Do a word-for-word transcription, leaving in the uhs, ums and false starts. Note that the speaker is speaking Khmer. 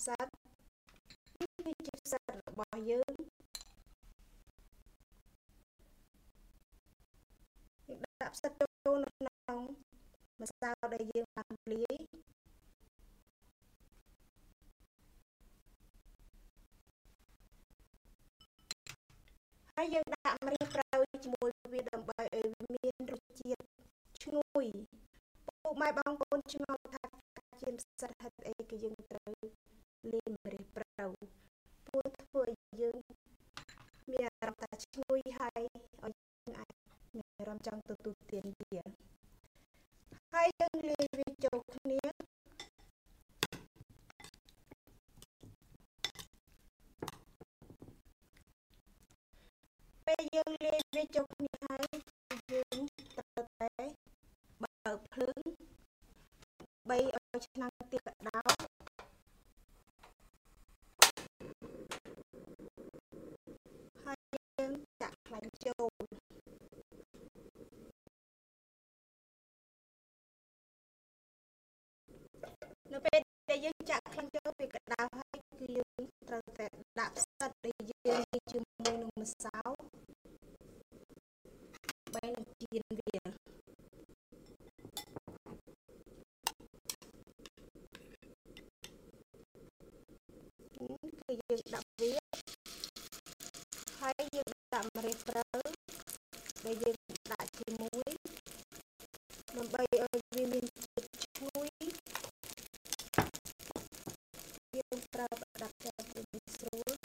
ផ្សិតវាជាផ្សិតរបស់យើងយើងដាក់ផ្សិតចូលនៅក្នុងម្សៅដែលយើងបានលាយហើយយើងដាក់ម្រះប្រៅជាមួយវាដើម្បីឲ្យវាមានរសជាតិឈ្ងុយពុកម៉ែបងប្អូនឆ្ងល់ថាជាផ្សិតហេតុអីគឺយើងត្រូវលាយម្រះប្រៅព្រោះធ្វើឲ្យយើងមានអារម្មណ៍ថាឈ្ងុយហើយឲ្យយើងអាចមានអារម្មណ៍ចង់ទទួលទានវាហើយយើងលាយវាចូលគ្នាពេលយើងលាយវាចូលគ្នាហើយយើងត្រូវតែបើកភ្លើងបីឲ្យឆ្នាំងទៀបក្តៅហើយយើងចាក់ខ្លាញ់ចូលនៅពេលដែលយើងចាក់ខ្លាញ់ចូលវាក្តៅហើយគឺយើងត្រូវតែដាក់ផ្សិតដែលយើងលាយជាមួយនឹងម្សៅបែរនឹងចៀនវាគឺយើងដាក់វាហើយយើងដាក់ម្រះប្រៅដែលយើង